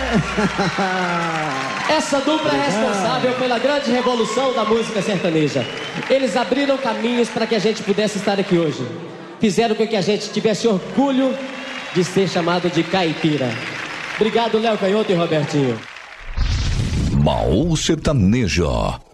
Essa dupla é responsável pela grande revolução da música sertaneja. Eles abriram caminhos para que a gente pudesse estar aqui hoje. Fizeram com que a gente tivesse orgulho de ser chamado de caipira. Obrigado, Léo Canhoto e Robertinho. Baú Sertanejo.